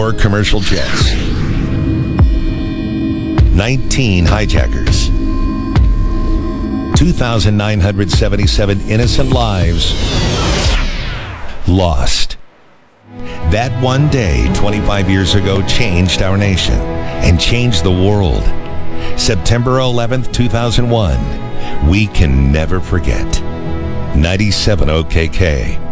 more commercial jets. 19 hijackers. 2,977 innocent lives lost. That one day, 25 years ago, changed our nation and changed the world. September 11th, 2001. We can never forget. 97 OKK.